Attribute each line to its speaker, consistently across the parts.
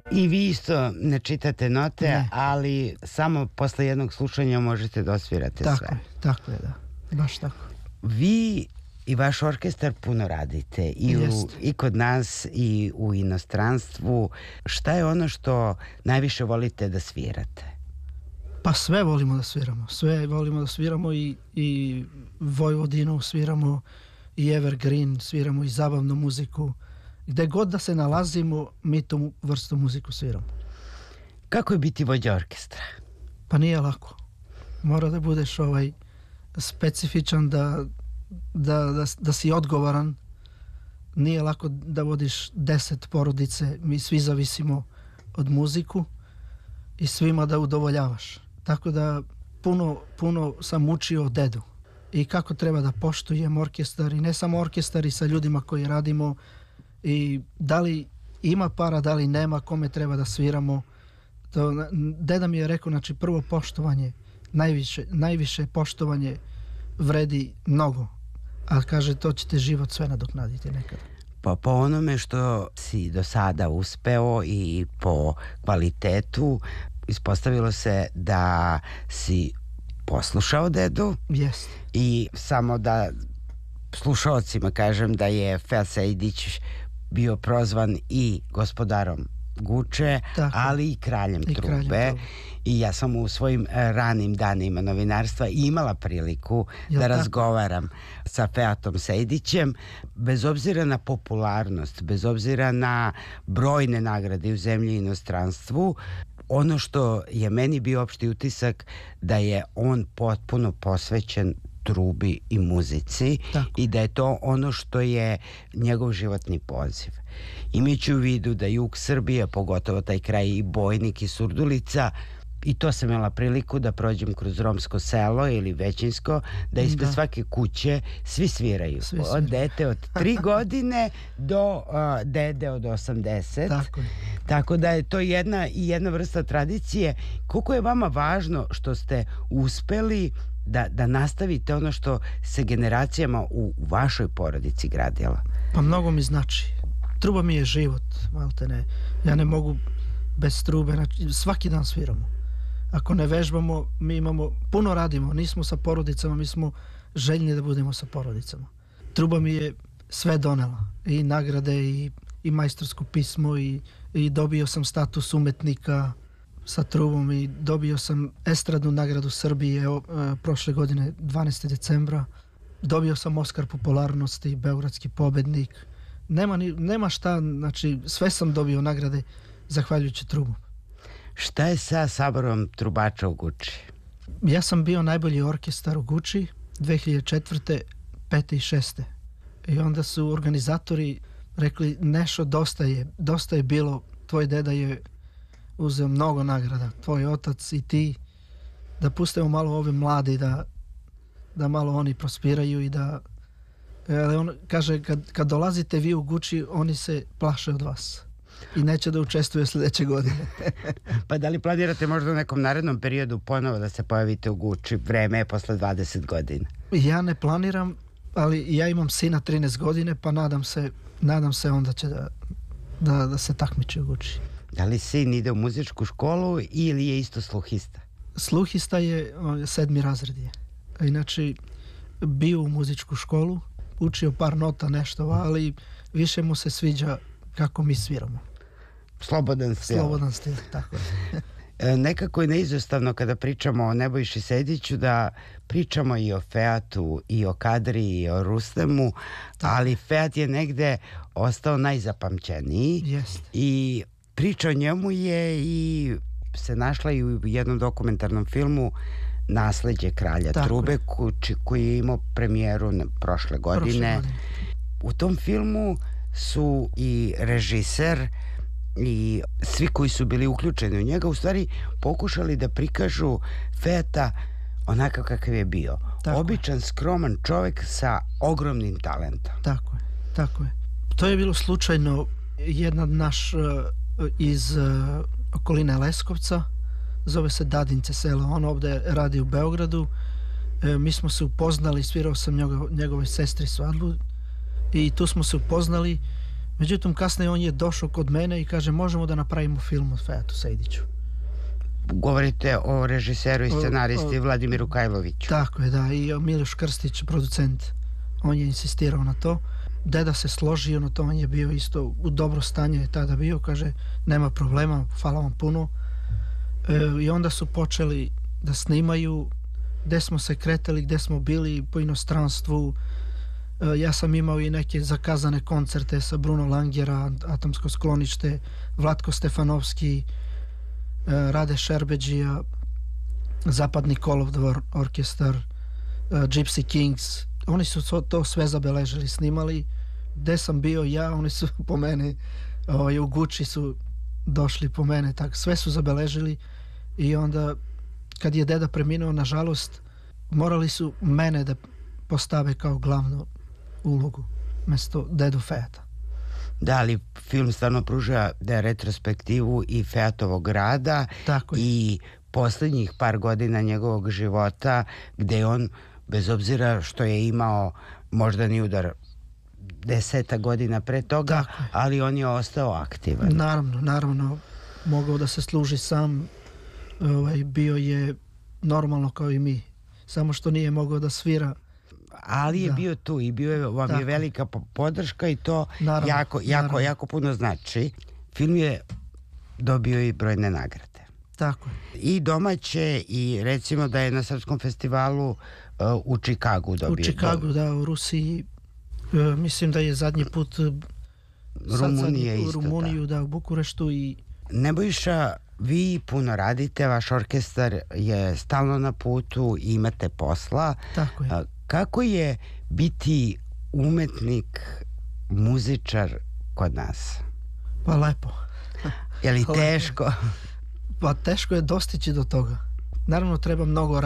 Speaker 1: I vi isto ne čitate note,
Speaker 2: Ne.
Speaker 1: ali samo posle jednog slušanja možete da osvirate sve.
Speaker 2: Tako je, da. Baš tako.
Speaker 1: Vi i vaš orkestar puno radite i kod nas i u inostranstvu. Šta je ono što najviše volite da svirate?
Speaker 2: Pa sve volimo da sviramo. Sve volimo da sviramo i Vojvodinu sviramo i Evergreen, sviramo i zabavnu muziku. Gde god da se nalazimo, mi tu vrstu muziku sviramo.
Speaker 1: Kako je biti vođa orkestra?
Speaker 2: Pa nije lako. Mora da budeš specifičan, da si odgovoran. Nije lako da vodiš 10 porodice. Mi svi zavisimo od muziku i svima da udovoljavaš. Tako da puno sam učio od dedu. I kako treba da poštujem orkestar i ne samo orkestar i sa ljudima koji radimo i da li ima para, da li nema, kome treba da sviramo. Deda mi je rekao, znači prvo poštovanje, najviše poštovanje vredi mnogo, a kaže to ćete život sve nadoknaditi nekada.
Speaker 1: Pa po onome što si do sada uspeo i po kvalitetu, ispostavilo se da si poslušao dedu.
Speaker 2: Jest.
Speaker 1: I samo da slušaocima kažem da je Feat Sejdić bio prozvan i gospodarom Guče, ali i kraljem trube. I ja sam u svojim ranim danima novinarstva imala priliku da razgovaram sa Featom Sejdićem. Bez obzira na popularnost, bez obzira na brojne nagrade u zemlji i inostranstvu, ono što je meni bio opšti utisak da je on potpuno posvećen trubi i muzici i da je to ono što je njegov životni poziv. Imajući u vidu da jug Srbije, pogotovo taj kraj i Bojnik i Surdulica, i to sam imala priliku da prođem kroz romsko selo ili većinsko, da ispred svake kuće svi sviraju. Od dete od 3 godine do dede od 80. Tako da je to jedna vrsta tradicije. Koliko je vama važno što ste uspeli da nastavite ono što se generacijama u vašoj porodici gradila?
Speaker 2: Pa mnogo mi znači. Truba mi je život, maltene. Ja ne mogu bez trube, znači, svaki dan sviramo. Ako ne vežbamo, mi puno radimo, nismo sa porodicama, mi smo željni da budemo sa porodicama. Truba mi je sve donela, i nagrade, i majstorsko pismo, i dobio sam status umetnika sa trubom, i dobio sam estradnu nagradu Srbije prošle godine, 12. decembra. Dobio sam Oskar popularnosti, beogradski pobednik. Nema šta, znači sve sam dobio nagrade zahvaljujući trubu.
Speaker 1: Šta je sa saborom trubača u Guči?
Speaker 2: Ja sam bio najbolji orkestar u Guči 2004. 5. i 6. I onda su organizatori rekli, Nešo, dosta je bilo, tvoj deda je uzeo mnogo nagrada, tvoj otac i ti, da pustimo malo ove mlade, da malo oni prospiraju i da, on kaže, kad dolazite vi u Guči, oni se plaše od vas i neće da učestvuje sljedeće godine.
Speaker 1: Pa da li planirate možda u nekom narednom periodu ponovo da se pojavite u Guči? Vreme je posle 20 godina.
Speaker 2: Ja ne planiram, ali ja imam sina 13 godine, pa nadam se onda će da se takmiči u Guči.
Speaker 1: Da li sin ide u muzičku školu ili je isto sluhista?
Speaker 2: Sluhista je 7. razred je. Inače, bio u muzičku školu, učio par nota nešto, ali više mu se sviđa kako mi sviramo.
Speaker 1: Slobodan stil,
Speaker 2: tako
Speaker 1: je. Nekako je neizostavno kada pričamo o Nebojši Sejdiću da pričamo i o Featu, i o Kadri, i o Rustemu, ali Feat je negde ostao najzapamćeniji. I priča o njemu je i se našla i u jednom dokumentarnom filmu Nasleđe kralja trube, koji je imao premijeru prošle godine. U tom filmu su i režiser i svi koji su bili uključeni u njega u stvari pokušali da prikažu Feata onakav kakav je bio. Običan, skroman čovjek sa ogromnim talentom.
Speaker 2: Tako je. To je bilo slučajno. Jedan naš iz okoline Leskovca, zove se Dadince selo, on ovdje radi u Beogradu. Mi smo se upoznali, svirao sam njegovoj sestri svadbu i tu smo se upoznali. Međutim, kasnije on je došao kod mene i kaže možemo da napravimo film o Featu Sejdiću.
Speaker 1: Govorite o režiseru i scenaristi Vladimiru Kajloviću.
Speaker 2: Tako je, da. I Miloš Krstić, producent, on je insistirao na to. Deda se složio na to, on je bio isto u dobro stanje, je tada bio, kaže nema problema, hvala vam puno. I onda su počeli da snimaju, gde smo se kretali, gde smo bili po inostranstvu. Ja sam imao i neke zakazane koncerte sa Bruno Langera, Atomsko sklonište, Vlatko Stefanovski, Rade Šerbeđija, Zapadni Kolovdvor orkestar, Gypsy Kings. Oni su to sve zabeležili, snimali. Gde sam bio ja, oni su po mene, u Guči su došli po mene, tako, sve su zabeležili. I onda kad je deda preminuo, nažalost, morali su mene da postave kao glavnu ulogu mesto dedu Feata.
Speaker 1: Da, ali film stvarno pruža retrospektivu i Featovog rada i posljednjih par godina njegovog života, gde on, bez obzira što je imao moždani udar 10 godina pre toga, ali on je ostao aktivan.
Speaker 2: Naravno, mogao da se služi sam, bio je normalno kao i mi, samo što nije mogao da svira.
Speaker 1: Ali je bio tu i bio vam je velika podrška i to jako puno znači. Film je dobio i brojne nagrade.
Speaker 2: Tako je.
Speaker 1: I domaće, i recimo da je na Srpskom festivalu u Čikagu dobio.
Speaker 2: U Čikagu, da, u Rusiji. Mislim da je zadnji put u Rumuniju, da, u Bukureštu. I
Speaker 1: Nebojša, vi puno radite, vaš orkestar je stalno na putu, imate posla.
Speaker 2: Tako je.
Speaker 1: Kako je biti umetnik, muzičar kod nas?
Speaker 2: Pa lepo.
Speaker 1: Je li teško?
Speaker 2: Pa teško je dostići do toga. Naravno treba mnogo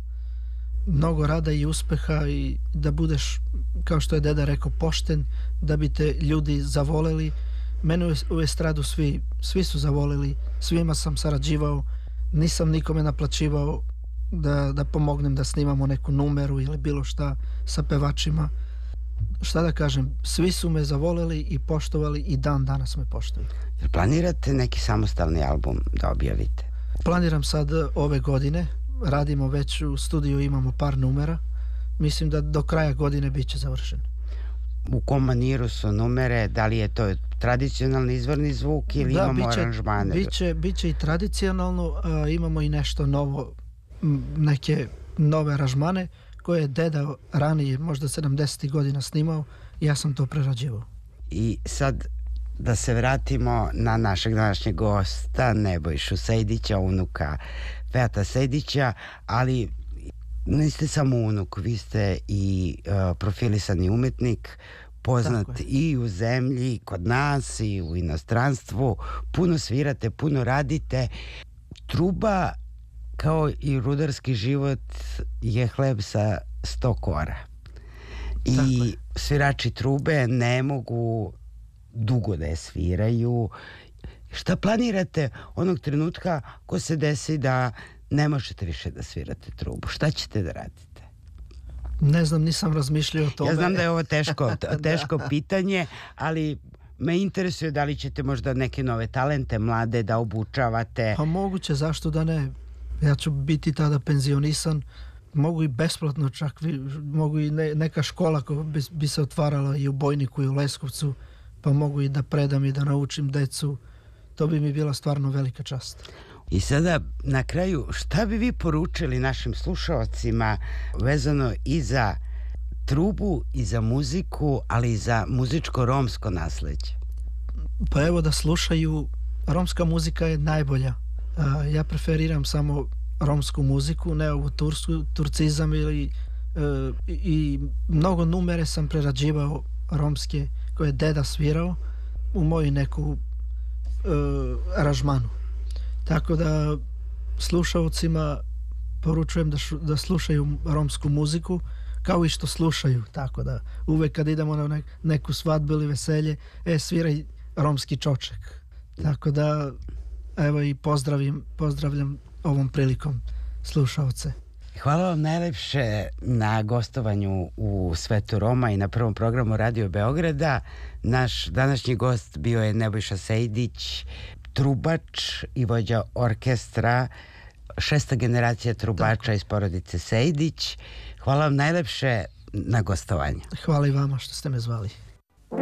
Speaker 2: rada i uspeha i da budeš, kao što je deda rekao, pošten, da bi te ljudi zavoleli. Mene u estradu svi su zavoleli, svima sam sarađivao, nisam nikome naplaćivao da pomognem da snimamo neku numeru ili bilo šta sa pevačima. Šta da kažem, svi su me zavoleli i poštovali i dan danas me poštuju.
Speaker 1: Jel planirate neki samostalni album da objavite?
Speaker 2: Planiram sad ove godine, radimo već u studiju, imamo par numera. Mislim da do kraja godine bit će završen.
Speaker 1: U kom maniru su numere? Da li je to tradicionalni izvorni zvuk ili imamo aranžmane?
Speaker 2: Biće i tradicionalno, imamo i nešto novo, neke nove aranžmane koje je deda ranije, možda 70. godina snimao i ja sam to prerađivao. I
Speaker 1: sad da se vratimo na našeg današnjeg gosta, Nebojšu Sejdića, unuka Feata Sejdića, ali niste samo unuk, vi ste i profilisani umetnik, poznat i u zemlji, kod nas i u inostranstvu. Puno svirate, puno radite. Truba, kao i rudarski život, je hleb sa 100 kora. I svirači trube ne mogu dugo da je sviraju. Šta planirate onog trenutka ko se desi da ne možete više da svirate trubu? Šta ćete da radite?
Speaker 2: Ne znam, nisam razmišljao o tome.
Speaker 1: Ja znam da je ovo teško pitanje, ali me interesuje da li ćete možda neke nove talente mlade da obučavate.
Speaker 2: Pa moguće, zašto da ne? Ja ću biti tada penzionisan, mogu i besplatno čak, mogu i neka škola koja bi se otvarala i u Bojniku i u Leskovcu, pa mogu i da predam i da naučim decu. To bi mi bila stvarno velika čast.
Speaker 1: I sada na kraju, šta bi vi poručili našim slušalcima vezano i za trubu i za muziku, ali i za muzičko-romsko nasleđe?
Speaker 2: Pa evo da slušaju, romska muzika je najbolja. Ja preferiram samo romsku muziku, ne ovu turcizam i mnogo numere sam prerađivao romske koje je deda svirao u moju neku aranžmanu. Tako da slušalcima poručujem da slušaju romsku muziku kao i što slušaju. Tako da uvek kad idemo na neku svadbu ili veselje, sviraj romski čoček. Tako da evo i pozdravljam ovom prilikom slušalce.
Speaker 1: Hvala vam najlepše na gostovanju u Svetu Roma i na prvom programu Radio Beograda. Naš današnji gost bio je Nebojša Sejdić, trubač i vođa orkestra, 6. generacija trubača iz porodice Sejdić. Hvala vam najlepše na gostovanje.
Speaker 2: Hvala i vama što ste me zvali.